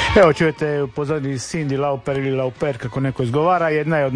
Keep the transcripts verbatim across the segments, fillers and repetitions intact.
Evo čujete u pozadini Cyndi Lauper ili Lauper kako neko izgovara, jedna je od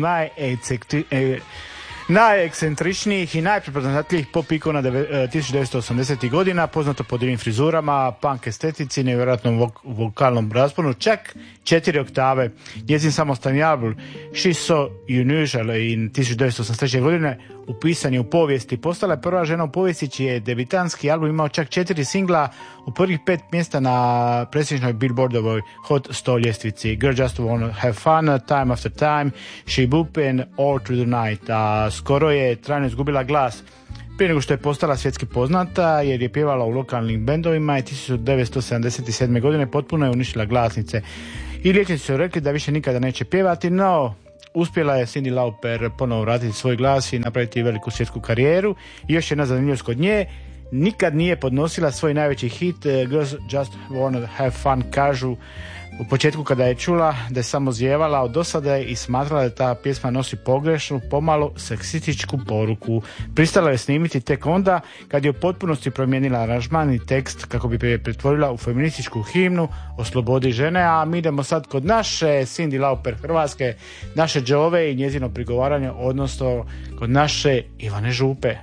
najekscentričnijih i najprepoznatljivih pop ikona tisuću devetsto osamdesetih godina, poznato po divnim frizurama, punk estetici, nevjerojatnom vok- vokalnom rasponu, čak četiri oktave. Njezin samostalni album She's So Unusual in tisuću devetsto osamdeset treće godine upisan je u povijesti. Postala je prva žena u povijesti čiji je debitanski album imao čak četiri singla u prvih pet mjesta na prestižnoj Billboardovoj Hot sto ljestvici. Girl Just Wanna Have Fun, Time After Time, She Boop and All Through the Night. A skoro je trajno izgubila glas prije nego što je postala svjetski poznata, jer je pjevala u lokalnim bendovima i tisuću devetsto sedamdeset sedme godine potpuno je uništila glasnice. I liječnici su rekli da više nikada neće pjevati, no uspjela je Cyndi Lauper ponovo vratiti svoj glas i napraviti veliku svjetsku karijeru. I još jedna zanimljivost kod nje, nikad nije podnosila svoj najveći hit Girls Just Wanna Have Fun. Kažu u početku kada je čula da je samo zjevala od dosade i smatrala da ta pjesma nosi pogrešnu, pomalo seksističku poruku. Pristala je snimiti tek onda kad je u potpunosti promijenila aranžman i tekst kako bi je pretvorila u feminističku himnu o slobodi žene. A mi idemo sad kod naše Cyndi Lauper Hrvatske, naše Đove i njezino prigovaranje, odnosno kod naše Ivane Župe.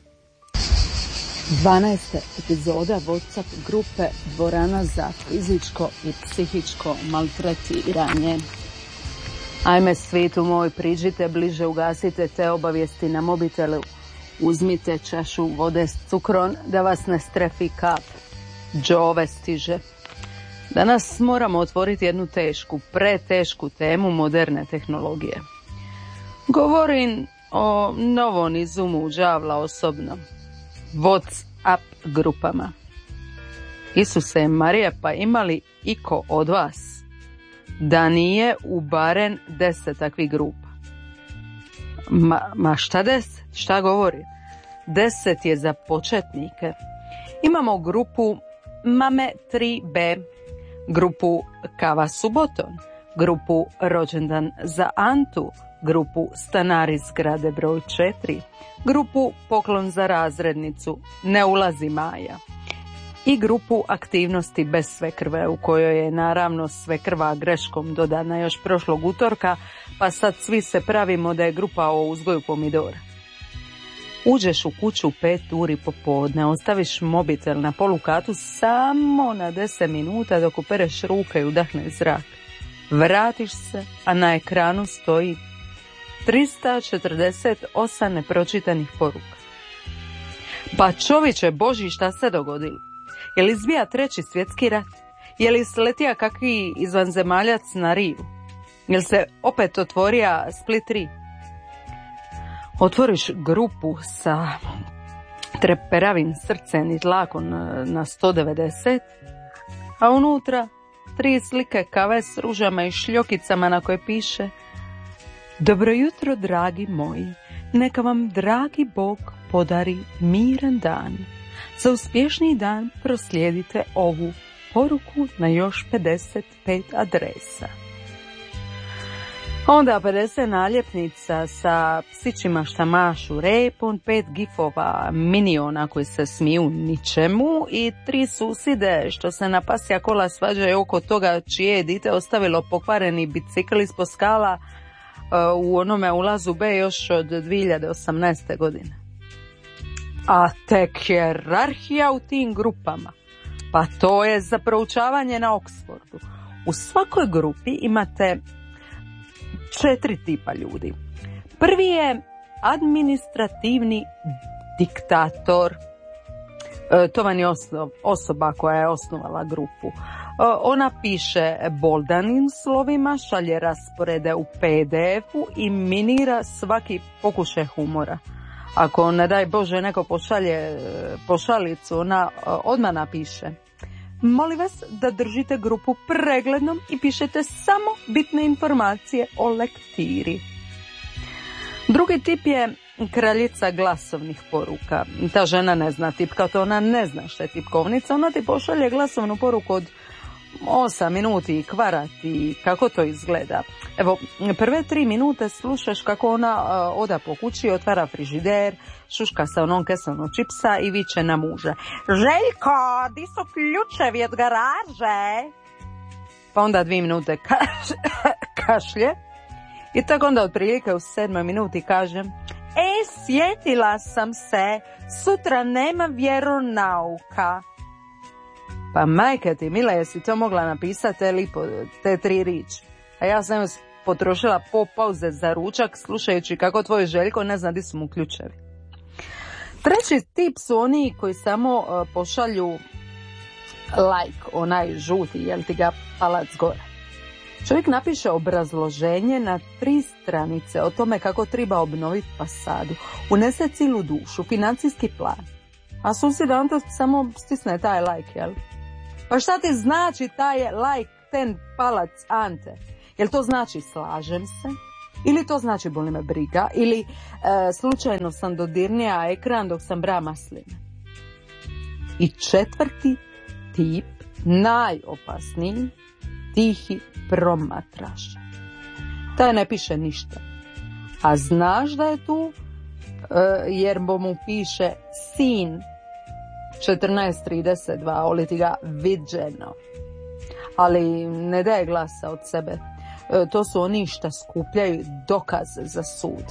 dvanaesta epizoda WhatsApp grupe Dvorana za fizičko i psihičko maltretiranje. Ajme svitu moj, priđite bliže, ugasite te obavijesti na mobitelu. Uzmite čašu vode s cukrom da vas ne strefi kap. Đove stiže. Danas moramo otvoriti jednu tešku, pretešku temu moderne tehnologije. Govorim o novom izumu đavla osobno. WhatsApp grupama. Isuse Marija, pa imali iko od vas da nije u barem deset takvih grupa? Ma, ma šta deset? Šta govori? Deset je za početnike. Imamo grupu Mame tri be, grupu Kava subotom, grupu Rođendan za Antu, grupu Stanari zgrade broj četiri, grupu Poklon za razrednicu, Ne ulazi Maja i grupu Aktivnosti bez svekrve, u kojoj je naravno svekrva greškom dodana još prošlog utorka, pa sad svi se pravimo da je grupa o uzgoju pomidora. Uđeš u kuću u pet uri popodne, ostaviš mobitel na polukatu samo na deset minuta dok upereš ruke i udahne zrak. Vratiš se, a na ekranu stoji tristo četrdeset osam nepročitanih poruka. Pa čoviče Boži, šta se dogodilo? Je li izbija treći svjetski rat? Je li sletija kakvi izvanzemaljac na rivu? Je li se opet otvorija Split tri? Otvoriš grupu sa treperavim srcem i tlakom na sto devedeset, a unutra tri slike kave s ružama i šljokicama na koje piše: Dobro jutro, dragi moji, neka vam dragi Bog podari miran dan. Za uspješni dan proslijedite ovu poruku na još pedeset pet adresa. Onda pedeset naljepnica sa psićima šta mašu repom, pet gifova miniona koji se smiju ničemu i tri suside što se na pasja kola svađaju oko toga čije je dite ostavilo pokvareni bicikl ispod skala u onome ulazu B još od dvije hiljade osamnaeste. godine. A tek hijerarhija u tim grupama, pa to je za proučavanje na Oxfordu. U svakoj grupi imate četiri tipa ljudi. Prvi je administrativni diktator. E, to vam je osnov, osoba koja je osnovala grupu. E, ona piše boldanim slovima, šalje rasporede u pe de efu i minira svaki pokušaj humora. Ako, ne daj Bože, neko pošalje pošalicu, ona odmah napiše: molim vas da držite grupu preglednom i pišete samo bitne informacije o lektiri. Drugi tip je kraljica glasovnih poruka. Ta žena ne zna tipkati, ona ne zna što je tipkovnica, ona ti pošalje glasovnu poruku od osam minuti i kvarati kako to izgleda. Evo, prve tri minute slušaš kako ona uh, oda po kući, otvara frižider, šuška sa onom kesom od čipsa i viče na muža: Željko, di su ključevi od garaže? pa onda dvije minute kaš, kašlje i tako onda otprilike u sedmoj minuti kažem: E, sjetila sam se, sutra nema vjeronauka. Pa majke ti, mila, jesi to mogla napisati te, lipo, te tri riječi? A ja sam potrošila po pauze za ručak slušajući kako tvoj Željko ne zna di su mu ključevi. Treći tip su oni koji samo uh, pošalju like, onaj žuti, jel ti ga palac gore. Čovjek napiše obrazloženje na tri stranice o tome kako treba obnoviti fasadu, unese cijelu dušu, financijski plan. A susjed onda samo stisne taj like, jel? Pa šta ti znači taj like, ten palac, Ante? Jel to znači slažem se? Ili to znači boli me briga? Ili e, slučajno sam dodirnija ekran dok sam bra masline? I četvrti tip, najopasniji, tihi promatraš. Taj ne piše ništa. A znaš da je tu, e, jer bo mu piše sin četrnaest trideset dva, oli ti ga viđeno. Ali ne daje glasa od sebe. E, to su oni što skupljaju dokaze za sud.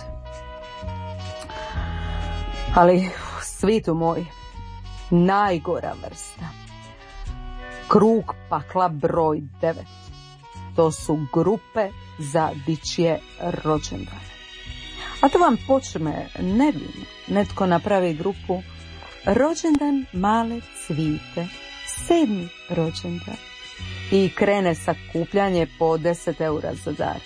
Ali, svitu moj, najgora vrsta. Krug pakla broj devet. To su grupe za dičje rođendane. A to vam počne nevino. Netko napravi grupu rođendan male Cvite, sedmi rođendan. I krene sakupljanje po deset eura za dar.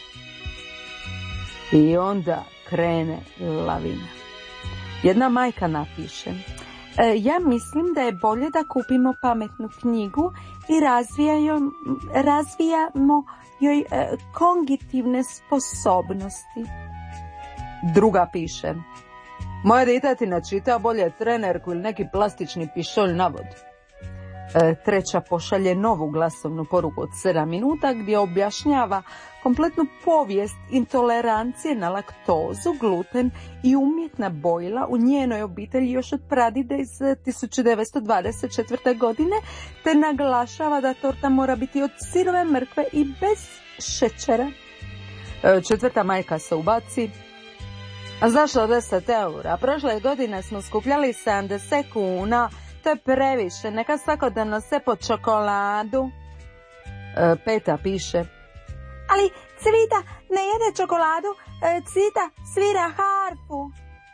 I onda krene lavina. Jedna majka napiše: e, ja mislim da je bolje da kupimo pametnu knjigu i razvijamo, razvijamo joj e, kognitivne sposobnosti. Druga piše: moja dita ti ne čita, bolje trenerku ili neki plastični pištolj na vodu. E, treća pošalje novu glasovnu poruku od sedam minuta gdje objašnjava kompletnu povijest intolerancije na laktozu, gluten i umjetna bojila u njenoj obitelji još od pradide iz tisuću devetsto dvadeset četvrte. godine, te naglašava da torta mora biti od sirove mrkve i bez šećera. E, četvrta majka se ubaci: a zašto deset eura? Prošle godine smo skupljali sedamdeset kuna. To je previše, neka svakodnevno se po čokoladu. E, peta piše: ali Cvita ne jede čokoladu, e, Cvita svira harfu.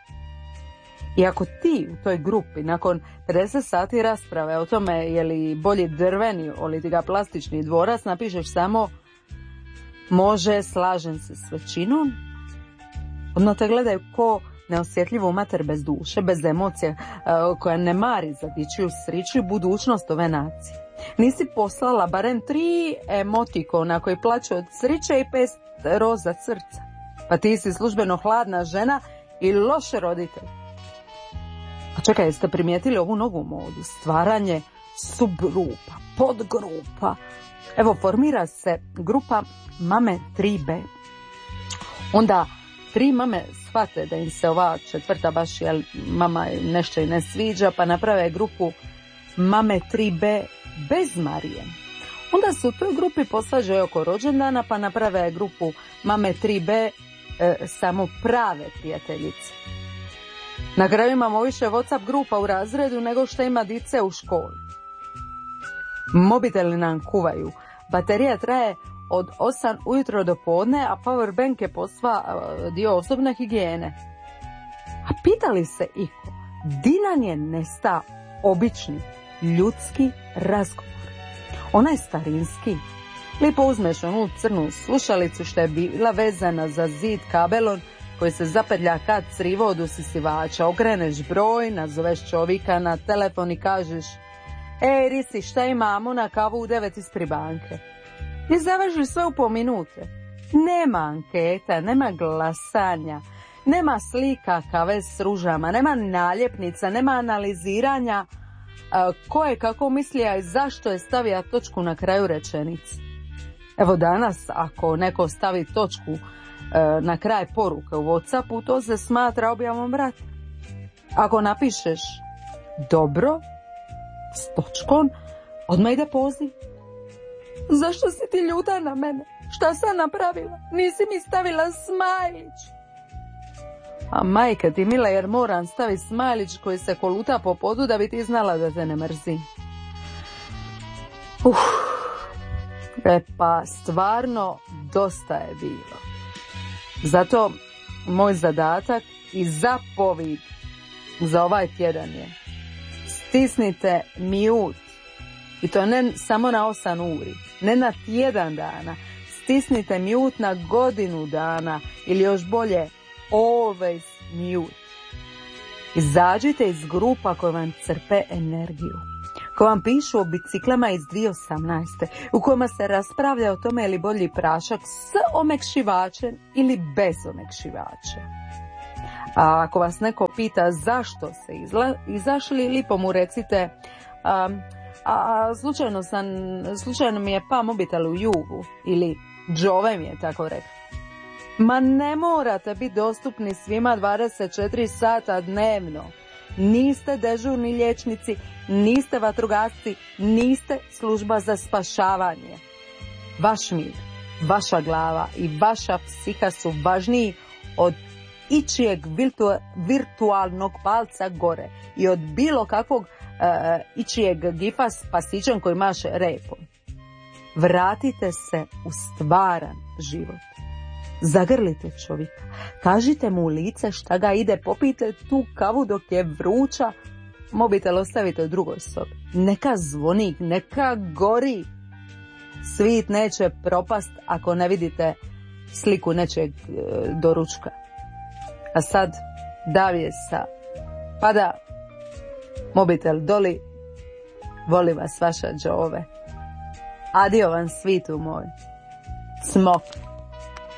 I ako ti u toj grupi nakon pedeset sati rasprave o tome je li bolji drveni ili ti ga plastični dvorac napišeš samo može, slažem se s većinom, odmah te gledaju ko neosjetljivu mater bez duše, bez emocija, koja ne mari za dičiju sriću i budućnost ove nacije. Nisi poslala barem tri emotikona koji plaću od sriće i pet roza srca. Pa ti si službeno hladna žena i loše roditelj. A čekaj, jeste primijetili ovu novu modu? Stvaranje subgrupa, podgrupa. Evo, formira se grupa mame tri be. Onda tri mame shvate da im se ova četvrta baš, jel, mama nešto i ne sviđa, pa naprave grupu mame tri be bez Marije. Onda se u toj grupi posvađaju oko rođendana, pa naprave grupu mame tri be e, samo prave prijateljice. Na kraju imamo više WhatsApp grupa u razredu nego što ima dice u školi. Mobiteli nam kuvaju. Baterija traje od osam ujutro do podne, a powerbank je posva dio osobne higijene. A pitali se iko, di nam je nesta obični ljudski razgovor? Onaj starinski. Lipo uzmeš onu crnu slušalicu što je bila vezana za zid kabelon koji se zapetlja kad crivo od usisivača. Okreneš broj, nazoveš čovjeka na telefon i kažeš: ej, Risi, šta imamo na kavu u devet ispred banke? I završi sve u po minute. Nema anketa, nema glasanja, nema slika kave s ružama, nema naljepnica, nema analiziranja a, ko je kako misli, a i zašto je stavio točku na kraju rečenice. Evo danas, ako neko stavi točku a, na kraj poruke u WhatsAppu, to se smatra objavom brata. Ako napišeš dobro s točkom, odmah ide poziv. Zašto si ti ljuta na mene? Šta sam napravila? Nisi mi stavila smajlić. A majka ti mila, jer moram staviti smajlić koji se koluta po podu da bi ti znala da te ne mrzim. Uf. E pa stvarno dosta je bilo. Zato moj zadatak i zapovid za ovaj tjedan je: stisnite mute. I to ne samo na osam uri, ne na tjedan dana. Stisnite mute na godinu dana, ili još bolje always mute. Izađite iz grupa koje vam crpe energiju, koje vam pišu o biciklama iz dvije tisuće osamnaeste, u kojima se raspravlja o tome je li bolji prašak s omekšivačem ili bez omekšivača. A ako vas neko pita zašto se izla, izašli, lipo mu recite: a, a slučajno, sam, slučajno mi je pa mobitel u jugu, ili Džove mi je tako rekao. Ma ne morate biti dostupni svima dvadeset četiri sata dnevno. Niste dežurni liječnici, niste vatrogasci, niste služba za spašavanje. Vaš mir, vaša glava i vaša psiha su važniji od ičijeg virtu, virtualnog palca gore i od bilo kakvog uh, ičijeg gifa s pasićem koji maše repom. Vratite se u stvaran život. Zagrlite čovjeka, kažite mu u lice šta ga ide, popijte tu kavu dok je vruća, mobitel ostavite u drugoj sobi. Neka zvoni, neka gori. Svit neće propast ako ne vidite sliku nečeg e, doručka. A sad Davije sa pada, mobitel doli, voli vas vaša Džove. Adio vam svitu moj. Smok.